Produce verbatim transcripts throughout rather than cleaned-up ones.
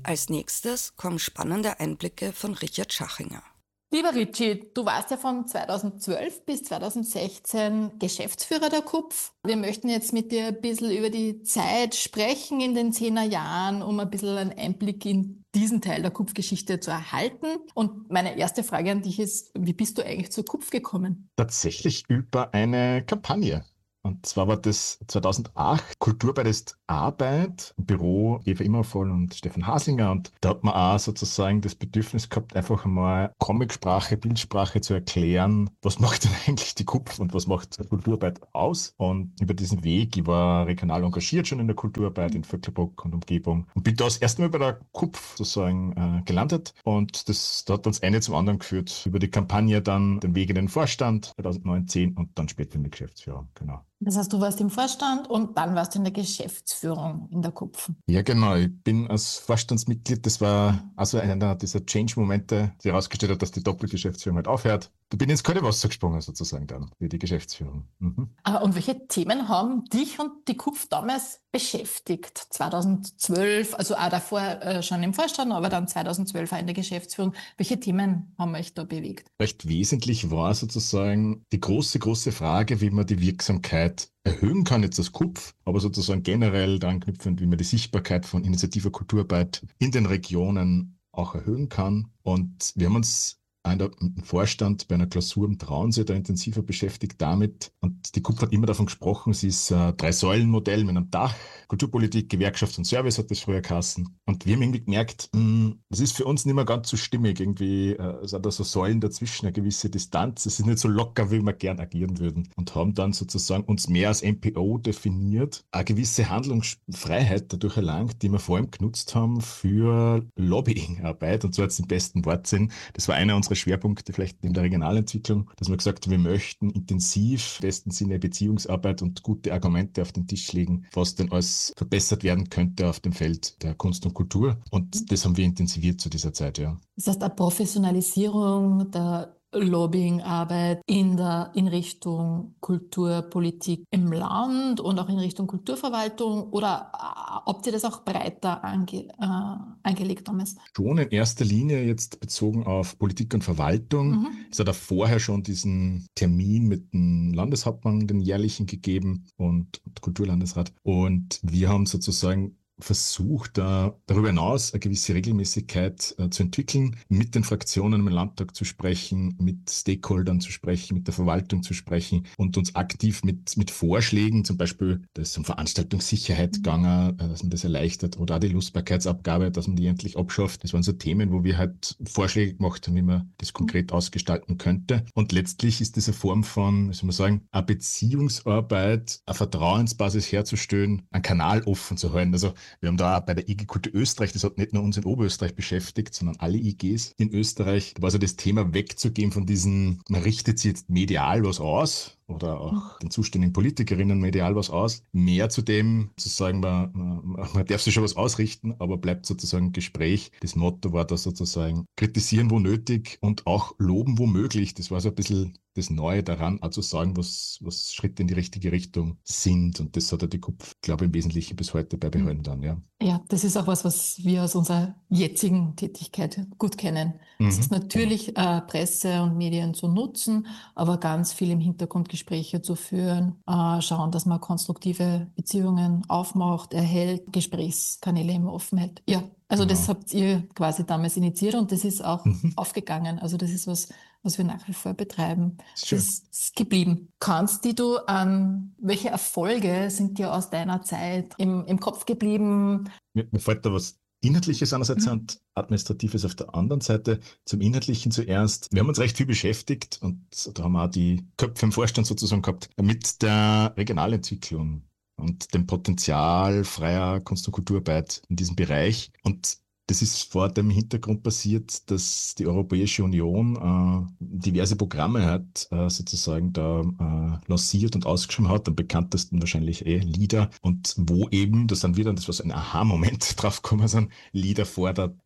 Als nächstes kommen spannende Einblicke von Richard Schachinger. Lieber Richie, du warst ja von zweitausendzwölf bis zweitausendsechzehn Geschäftsführer der K U P F. Wir möchten jetzt mit dir ein bisschen über die Zeit sprechen in den zehner Jahren, um ein bisschen einen Einblick in diesen Teil der K U P F-Geschichte zu erhalten. Und meine erste Frage an dich ist, wie bist du eigentlich zur K U P F gekommen? Tatsächlich über eine Kampagne. Und zwar war das zweitausendacht, Kulturarbeit ist Arbeit, im Büro Eva Immervoll und Stefan Haslinger. Und da hat man auch sozusagen das Bedürfnis gehabt, einfach einmal Comicsprache, Bildsprache zu erklären, was macht denn eigentlich die K U P F und was macht Kulturarbeit aus. Und über diesen Weg, ich war regional engagiert schon in der Kulturarbeit in Vöcklabruck und Umgebung und bin da das erste Mal bei der K U P F sozusagen äh, gelandet. Und das, da hat uns eine zum anderen geführt. Über die Kampagne dann den Weg in den Vorstand zweitausendneun, zehn und dann später in die Geschäftsführung, genau. Das heißt, du warst im Vorstand und dann warst du in der Geschäftsführung in der K U P F. Ja, genau. Ich bin als Vorstandsmitglied, das war also einer dieser Change-Momente, die herausgestellt hat, dass die Doppelgeschäftsführung halt aufhört. Da bin ich ins kalte Wasser gesprungen sozusagen dann, wie die Geschäftsführung. Mhm. Und welche Themen haben dich und die K U P F damals beschäftigt? zweitausendzwölf, also auch davor äh, schon im Vorstand, aber dann zweitausendzwölf auch in der Geschäftsführung. Welche Themen haben euch da bewegt? Recht wesentlich war sozusagen die große, große Frage, wie man die Wirksamkeit erhöhen kann, jetzt als K U P F, aber sozusagen generell daran knüpfend, wie man die Sichtbarkeit von initiativer Kulturarbeit in den Regionen auch erhöhen kann. Und wir haben uns im Vorstand bei einer Klausur im Traunsee da intensiver beschäftigt damit. Und die K U P F hat immer davon gesprochen, sie ist ein Drei-Säulen-Modell mit einem Dach. Kulturpolitik, Gewerkschaft und Service hat das früher geheißen. Und wir haben irgendwie gemerkt, mh, das ist für uns nicht mehr ganz so stimmig. Irgendwie äh, sind da so Säulen dazwischen, eine gewisse Distanz. Es ist nicht so locker, wie wir gern agieren würden. Und haben dann sozusagen uns mehr als M P O definiert, eine gewisse Handlungsfreiheit dadurch erlangt, die wir vor allem genutzt haben für Lobbyingarbeit. Und zwar jetzt im besten Wortsinn. Das war einer unserer Schwerpunkte vielleicht in der Regionalentwicklung, dass wir gesagt haben, wir möchten intensiv, im besten Sinne Beziehungsarbeit und gute Argumente auf den Tisch legen, was denn alles verbessert werden könnte auf dem Feld der Kunst und Kultur. Und das haben wir intensiviert zu dieser Zeit, ja. Das heißt, eine Professionalisierung der Lobbyingarbeit in der, in Richtung Kulturpolitik im Land und auch in Richtung Kulturverwaltung, oder äh, habt ihr das auch breiter ange, äh, angelegt damals? Schon in erster Linie jetzt bezogen auf Politik und Verwaltung. Mhm. Es hat auch vorher schon diesen Termin mit dem Landeshauptmann, den jährlichen, gegeben und, und Kulturlandesrat. Und wir haben sozusagen versucht, da darüber hinaus eine gewisse Regelmäßigkeit äh, zu entwickeln, mit den Fraktionen im Landtag zu sprechen, mit Stakeholdern zu sprechen, mit der Verwaltung zu sprechen und uns aktiv mit mit Vorschlägen, zum Beispiel, da ist um Veranstaltungssicherheit gegangen, äh, dass man das erleichtert, oder auch die Lustbarkeitsabgabe, dass man die endlich abschafft. Das waren so Themen, wo wir halt Vorschläge gemacht haben, wie man das konkret ausgestalten könnte. Und letztlich ist das eine Form von, wie soll man sagen, eine Beziehungsarbeit, eine Vertrauensbasis herzustellen, einen Kanal offen zu halten. Also wir haben da auch bei der I G Kultur Österreich, das hat nicht nur uns in Oberösterreich beschäftigt, sondern alle I Gs in Österreich. Da war so das Thema, wegzugehen von diesen, man richtet sich jetzt medial was aus, oder auch den zuständigen Politikerinnen medial was aus, mehr zu dem zu sagen, man, man, man darf sich schon was ausrichten, aber bleibt sozusagen Gespräch. Das Motto war da sozusagen kritisieren, wo nötig, und auch loben, wo möglich. Das war so ein bisschen das Neue daran, auch zu sagen, was, was Schritte in die richtige Richtung sind. Und das hat ja die K U P F, glaube ich, im Wesentlichen bis heute beibehalten dann, ja. Ja, das ist auch was, was wir aus unserer jetzigen Tätigkeit gut kennen. Es Mhm. ist natürlich äh, Presse und Medien zu nutzen, aber ganz viel im Hintergrund Gespräche zu führen, äh, schauen, dass man konstruktive Beziehungen aufmacht, erhält, Gesprächskanäle immer offen hält. Ja, also Genau. das habt ihr quasi damals initiiert und das ist auch Mhm. aufgegangen. Also das ist was, was wir nach wie vor betreiben. Schön. Das ist geblieben. Kannst die du an, welche Erfolge sind dir aus deiner Zeit im, im Kopf geblieben? Mir, mir fällt da was Inhaltliches einerseits Mhm. und Administratives auf der anderen Seite. Zum Inhaltlichen zuerst. Wir haben uns recht viel beschäftigt, und da haben wir auch die Köpfe im Vorstand sozusagen gehabt, mit der Regionalentwicklung und dem Potenzial freier Kunst- und Kulturarbeit in diesem Bereich. Und das ist vor dem Hintergrund passiert, dass die Europäische Union äh, diverse Programme hat, äh, sozusagen da äh, lanciert und ausgeschrieben hat, am bekanntesten wahrscheinlich eh LEADER, und wo eben, das dann wieder, das war so ein Aha-Moment drauf gekommen sind, LEADER fordert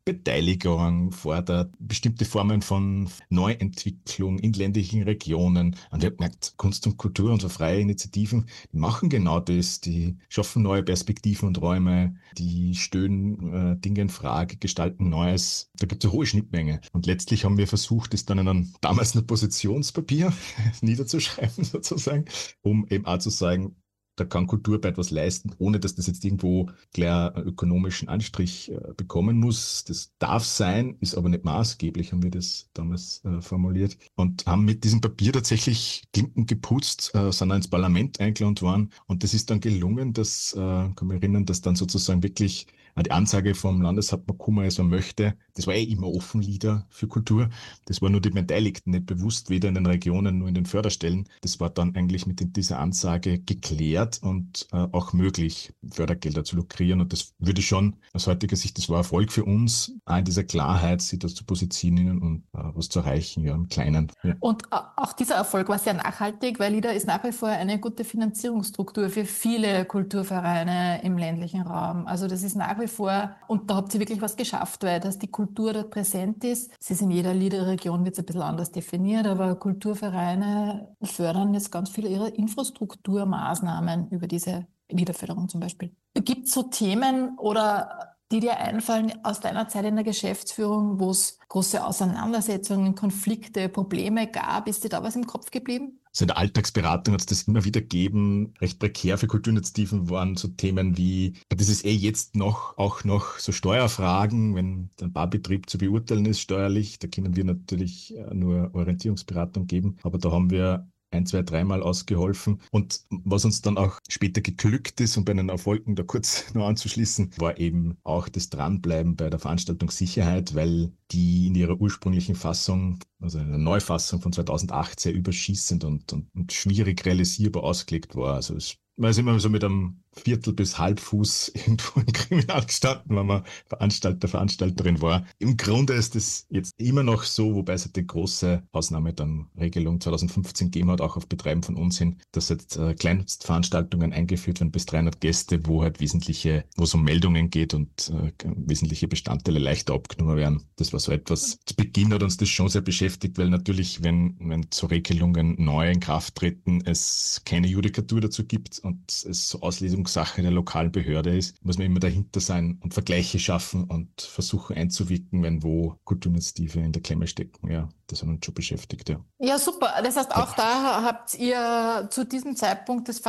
Beteiligung, fordert bestimmte Formen von Neuentwicklung in ländlichen Regionen. Und wir haben gemerkt, Kunst und Kultur, unsere freie Initiativen, die machen genau das. Die schaffen neue Perspektiven und Räume, die stellen äh, Dinge in Frage, gestalten Neues. Da gibt es eine hohe Schnittmenge. Und letztlich haben wir versucht, das dann in einem damals nur Positionspapier niederzuschreiben sozusagen, um eben auch zu sagen, da kann Kulturarbeit was leisten, ohne dass das jetzt irgendwo gleich einen ökonomischen Anstrich äh, bekommen muss. Das darf sein, ist aber nicht maßgeblich, haben wir das damals äh, formuliert. Und haben mit diesem Papier tatsächlich Klinken geputzt, äh, sind dann ins Parlament eingeladen worden. Und das ist dann gelungen, dass, äh, kann mich erinnern, dass dann sozusagen wirklich die Ansage vom Landeshauptmann Kummer, also man möchte, das war eh immer offen Lieder für Kultur, das war nur den Beteiligten nicht bewusst, weder in den Regionen noch in den Förderstellen. Das war dann eigentlich mit dieser Ansage geklärt und äh, auch möglich, Fördergelder zu lukrieren. Und das würde schon aus heutiger Sicht, das war Erfolg für uns, auch in dieser Klarheit, sich das zu positionieren und äh, was zu erreichen, ja, im Kleinen. Ja. Und auch dieser Erfolg war sehr nachhaltig, weil Lieder ist nach wie vor eine gute Finanzierungsstruktur für viele Kulturvereine im ländlichen Raum. Also das ist nach wie vor, und da habt ihr wirklich was geschafft, weil dass die Kultur dort präsent ist. Es ist in jeder Liederregion wird es ein bisschen anders definiert, aber Kulturvereine fördern jetzt ganz viele ihrer Infrastrukturmaßnahmen über diese Liederförderung zum Beispiel. Gibt es so Themen oder die dir einfallen aus deiner Zeit in der Geschäftsführung, wo es große Auseinandersetzungen, Konflikte, Probleme gab? Ist dir da was im Kopf geblieben? Also in der Alltagsberatung hat es das immer wieder gegeben. Recht prekär für Kulturinitiativen waren so Themen wie, das ist eh jetzt noch, auch noch so Steuerfragen, wenn ein Barbetrieb zu beurteilen ist steuerlich, da können wir natürlich nur Orientierungsberatung geben, aber da haben wir ein, zwei, dreimal ausgeholfen. Und was uns dann auch später geglückt ist, um bei den Erfolgen da kurz noch anzuschließen, war eben auch das Dranbleiben bei der Veranstaltungssicherheit, weil die in ihrer ursprünglichen Fassung, also in der Neufassung von zweitausendachtzehn, sehr überschießend und, und, und schwierig realisierbar ausgelegt war. Also es man ist immer so mit einem Viertel bis Halbfuß irgendwo im Kriminal gestanden, wenn man Veranstalter, Veranstalterin war. Im Grunde ist es jetzt immer noch so, wobei es halt die große Ausnahme dann Regelung zweitausendfünfzehn gegeben hat, auch auf Betreiben von uns hin, dass jetzt äh, Kleinstveranstaltungen eingeführt werden bis dreihundert Gäste, wo halt wesentliche, wo es um Meldungen geht und äh, wesentliche Bestandteile leichter abgenommen werden. Das war so etwas. Zu Beginn hat uns das schon sehr beschäftigt, weil natürlich, wenn, wenn so Regelungen neu in Kraft treten, es keine Judikatur dazu gibt, und es so Auslesungssache der lokalen Behörde ist, muss man immer dahinter sein und Vergleiche schaffen und versuchen einzuwirken, wenn wo Kulturinitiative in der Klemme stecken. Ja, das hat uns schon beschäftigt, ja. Ja, super. Das heißt, auch da habt ihr zu diesem Zeitpunkt das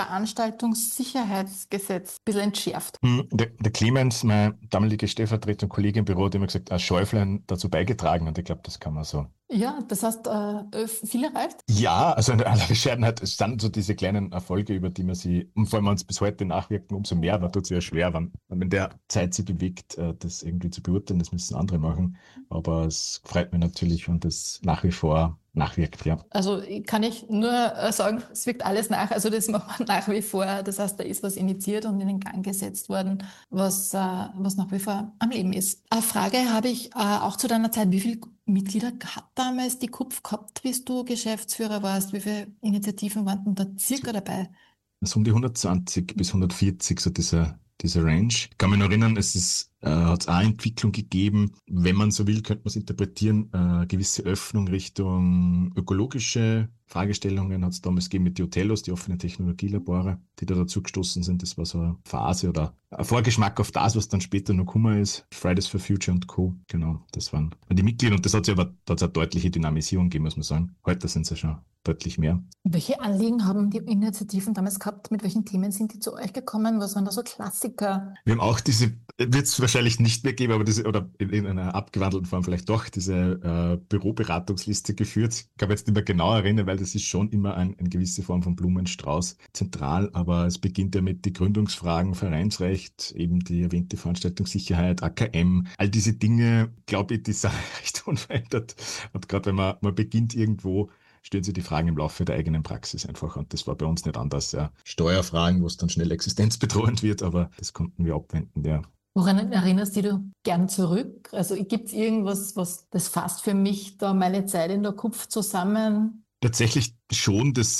Veranstaltungssicherheitsgesetz ein bisschen entschärft. Der, der Clemens, mein damaliger Stellvertreter und Kollege im Büro, hat immer gesagt, ein Schäuflein dazu beigetragen, und ich glaube, das kann man so. Ja, das heißt, äh, viel erreicht? Ja, also in aller Bescheidenheit, es sind so diese kleinen Erfolge, über die man sie, und vor allem uns bis heute nachwirken, umso mehr, man tut es ja schwer, wenn man in der Zeit sich bewegt, das irgendwie zu beurteilen, das müssen andere machen. Aber es freut mich natürlich, und das nach wie vor nachwirkt, ja. Also kann ich nur sagen, es wirkt alles nach, also das macht man nach wie vor. Das heißt, da ist was initiiert und in den Gang gesetzt worden, was, was nach wie vor am Leben ist. Eine Frage habe ich auch zu deiner Zeit. Wie viele Mitglieder hat damals die K U P F gehabt, bis du Geschäftsführer warst? Wie viele Initiativen waren denn da circa dabei? Das ist um die hundertzwanzig bis hundertvierzig, so dieser diese Range. Ich kann mich noch erinnern, es ist, äh, hat es auch Entwicklung gegeben, wenn man so will, könnte man es interpretieren, äh, gewisse Öffnung Richtung ökologische Fragestellungen hat es damals gegeben mit die Otellos, die offenen Technologielabore, die da dazu gestoßen sind. Das war so eine Phase oder ein Vorgeschmack auf das, was dann später noch gekommen ist. Fridays for Future und Co. Genau, das waren die Mitglieder, und das hat sich aber, da hat es eine deutliche Dynamisierung gegeben, muss man sagen. Heute sind es ja schon deutlich mehr. Welche Anliegen haben die Initiativen damals gehabt? Mit welchen Themen sind die zu euch gekommen? Was waren da so Klassiker? Wir haben auch diese, wird es wahrscheinlich nicht mehr geben, aber diese, oder in, in einer abgewandelten Form vielleicht doch, diese äh, Büroberatungsliste geführt. Ich kann mich jetzt nicht mehr genau erinnern, weil das ist schon immer ein, eine gewisse Form von Blumenstrauß zentral, aber es beginnt ja mit die Gründungsfragen, Vereinsrecht, eben die erwähnte Veranstaltungssicherheit, A K M, all diese Dinge, glaube ich, die sind recht unverändert. Und gerade wenn man, man beginnt irgendwo, stellen sich die Fragen im Laufe der eigenen Praxis einfach. Und das war bei uns nicht anders. Ja. Steuerfragen, wo es dann schnell existenzbedrohend wird, aber das konnten wir abwenden, ja. Woran erinnerst du gern zurück? Also gibt es irgendwas, was das fasst für mich da meine Zeit in der K U P F zusammen? Tatsächlich schon das,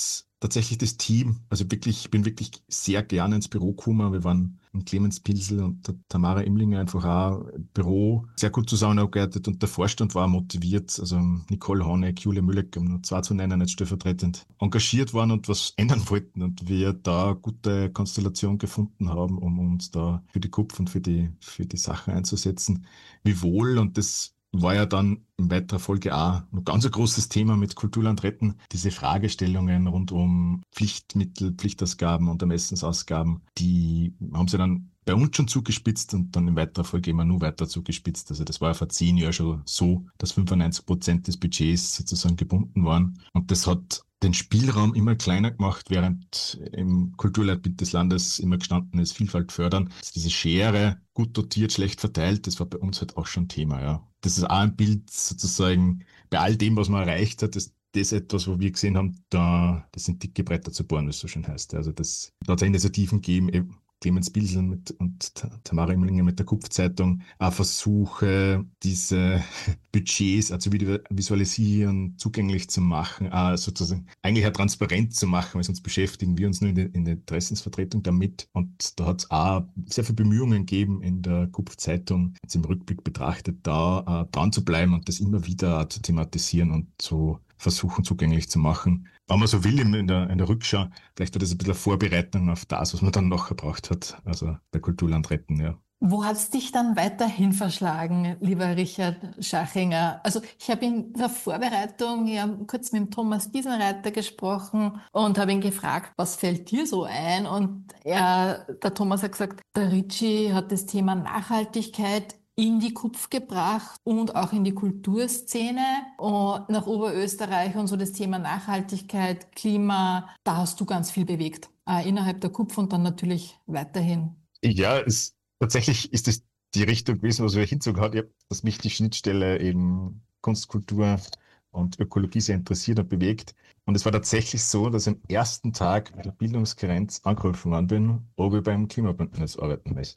tatsächlich das Team. Also wirklich, ich bin wirklich sehr gerne ins Büro gekommen. Wir waren mit Clemens Pilsel und der Tamara Imlinger einfach auch im Büro sehr gut zusammengearbeitet und der Vorstand war motiviert. Also Nicole Honeck, Julia Mülleck, um nur zwei zu nennen, jetzt stellvertretend, engagiert waren und was ändern wollten und wir da eine gute Konstellation gefunden haben, um uns da für die K U P F und für die, für die Sache einzusetzen. Wie wohl, und das war ja dann in weiterer Folge auch ein ganz ein großes Thema mit Kulturland retten. Diese Fragestellungen rund um Pflichtmittel, Pflichtausgaben und Ermessensausgaben, die haben sie dann bei uns schon zugespitzt und dann in weiterer Folge immer nur weiter zugespitzt. Also das war ja vor zehn Jahren schon so, dass fünfundneunzig Prozent des Budgets sozusagen gebunden waren. Und das hat den Spielraum immer kleiner gemacht, während im Kulturleitbild des Landes immer gestanden ist, Vielfalt fördern. Also diese Schere, gut dotiert, schlecht verteilt, das war bei uns halt auch schon Thema, ja. Das ist auch ein Bild sozusagen, bei all dem, was man erreicht hat, das, das ist etwas, wo wir gesehen haben, da, das sind dicke Bretter zu bohren, wie es so schön heißt. Also das, da hat es Initiativen gegeben, eben Clemens Pilsel mit, und Tamara Imlinger mit der K U P F-Zeitung, auch Versuche, diese Budgets auch zu visualisieren, zugänglich zu machen, auch sozusagen eigentlich auch transparent zu machen, weil sonst beschäftigen wir uns nur in der, in der Interessensvertretung damit. Und da hat es auch sehr viele Bemühungen gegeben in der K U P F-Zeitung, jetzt im Rückblick betrachtet, da äh, dran zu bleiben und das immer wieder zu thematisieren und zu versuchen, zugänglich zu machen. Wenn man so will, in der, in der Rückschau, vielleicht war das ein bisschen eine Vorbereitung auf das, was man dann noch gebraucht hat, also bei Kulturland retten, ja. Wo hat es dich dann weiterhin verschlagen, lieber Richard Schachinger? Also ich habe in der Vorbereitung ja kurz mit dem Thomas Biesenreiter gesprochen und habe ihn gefragt, was fällt dir so ein? Und er, der Thomas hat gesagt, der Richie hat das Thema Nachhaltigkeit in die K U P F gebracht und auch in die Kulturszene und nach Oberösterreich und so das Thema Nachhaltigkeit, Klima, da hast du ganz viel bewegt, äh, innerhalb der K U P F und dann natürlich weiterhin. Ja, es, tatsächlich ist es die Richtung gewesen, was wir hinzogen hat. Ich habe, dass mich die Schnittstelle eben Kunst, Kultur und Ökologie sehr interessiert und bewegt. Und es war tatsächlich so, dass ich am ersten Tag der Bildungsgrenz angerufen worden bin, ob ich beim Klimabündnis arbeiten möchte.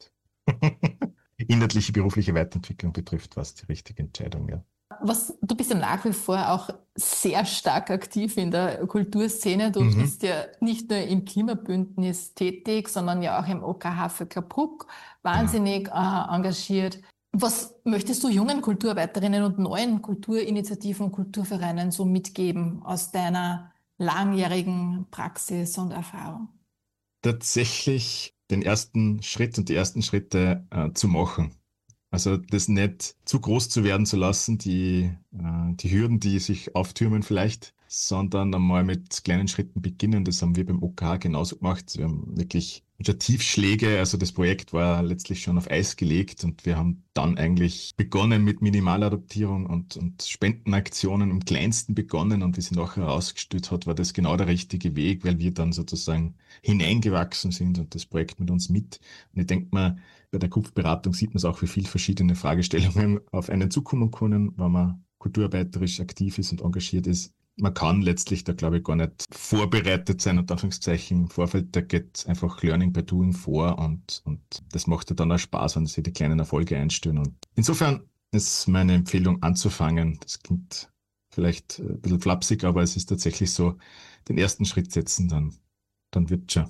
Inhaltliche berufliche Weiterentwicklung betrifft, was die richtige Entscheidung, ja. Was, du bist ja nach wie vor auch sehr stark aktiv in der Kulturszene. Du Mhm. bist ja nicht nur im Klimabündnis tätig, sondern ja auch im O K H für Kapruck wahnsinnig äh, engagiert. Was möchtest du jungen Kulturarbeiterinnen und neuen Kulturinitiativen und Kulturvereinen so mitgeben aus deiner langjährigen Praxis und Erfahrung? Tatsächlich den ersten Schritt und die ersten Schritte äh, zu machen. Also das nicht zu groß zu werden zu lassen, die, äh, die Hürden, die sich auftürmen vielleicht, sondern einmal mit kleinen Schritten beginnen. Das haben wir beim O K H genauso gemacht. Wir haben wirklich Tiefschläge, also das Projekt war letztlich schon auf Eis gelegt und wir haben dann eigentlich begonnen mit Minimaladaptierung und, und Spendenaktionen im Kleinsten begonnen und wie sie nachher herausgestellt hat, war das genau der richtige Weg, weil wir dann sozusagen hineingewachsen sind und das Projekt mit uns mit. Und ich denke mal, bei der K U P F-Beratung sieht man es auch, wie viele verschiedene Fragestellungen auf einen zukommen können, wenn man kulturarbeiterisch aktiv ist und engagiert ist. Man kann letztlich da, glaube ich, gar nicht vorbereitet sein, unter Anführungszeichen, im Vorfeld. Da geht einfach Learning by Doing vor und, und das macht ja dann auch Spaß, wenn sie die kleinen Erfolge einstellen. Und insofern ist meine Empfehlung anzufangen. Das klingt vielleicht ein bisschen flapsig, aber es ist tatsächlich so, den ersten Schritt setzen, dann, dann wird schon.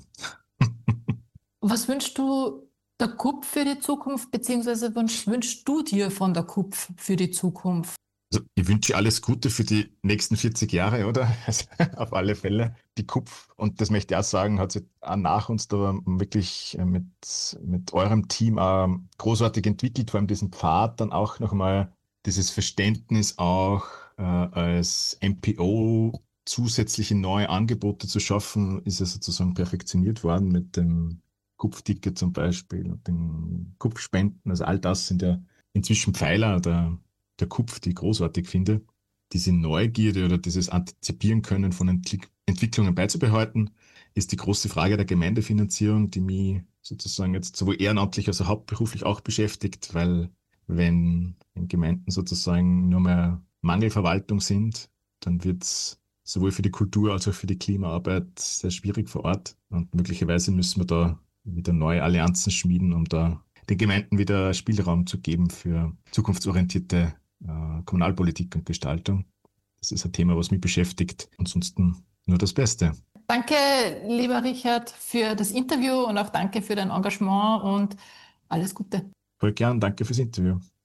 Was wünschst du der K U P F für die Zukunft, beziehungsweise wünsch, wünschst du dir von der K U P F für die Zukunft? Also ich wünsche alles Gute für die nächsten vierzig Jahre, oder? Also auf alle Fälle. Die K U P F, und das möchte ich auch sagen, hat sich auch nach uns da wirklich mit, mit eurem Team auch großartig entwickelt, vor allem diesen Pfad dann auch nochmal, dieses Verständnis auch äh, als M P O zusätzliche neue Angebote zu schaffen, ist ja sozusagen perfektioniert worden mit dem K U P F-Ticket zum Beispiel und den K U P F-Spenden. Also all das sind ja inzwischen Pfeiler der der K U P F, die ich großartig finde, diese Neugierde oder dieses Antizipieren können von Entwick- Entwicklungen beizubehalten, ist die große Frage der Gemeindefinanzierung, die mich sozusagen jetzt sowohl ehrenamtlich als auch hauptberuflich auch beschäftigt, weil wenn in Gemeinden sozusagen nur mehr Mangelverwaltung sind, dann wird es sowohl für die Kultur als auch für die Klimaarbeit sehr schwierig vor Ort und möglicherweise müssen wir da wieder neue Allianzen schmieden, um da den Gemeinden wieder Spielraum zu geben für zukunftsorientierte äh, Kommunalpolitik und Gestaltung. Das ist ein Thema, was mich beschäftigt. Ansonsten nur das Beste. Danke, lieber Richard, für das Interview und auch danke für dein Engagement und alles Gute. Voll gern, danke fürs Interview.